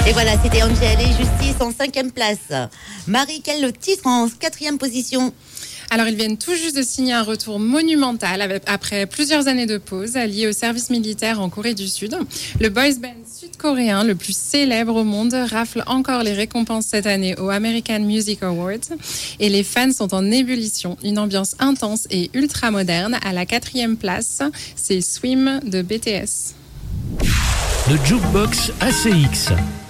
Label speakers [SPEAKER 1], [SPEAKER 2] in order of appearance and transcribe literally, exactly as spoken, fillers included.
[SPEAKER 1] Et voilà, c'était Angel et Justice en cinquième place. Marie, quel le titre en quatrième position?
[SPEAKER 2] Alors, ils viennent tout juste de signer un retour monumental avec, après plusieurs années de pause liées au service militaire en Corée du Sud. Le boys band sud-coréen le plus célèbre au monde rafle encore les récompenses cette année aux American Music Awards et les fans sont en ébullition. Une ambiance intense et ultra moderne. À la quatrième place, c'est Swim de B T S.
[SPEAKER 3] Le Jukebox A C X.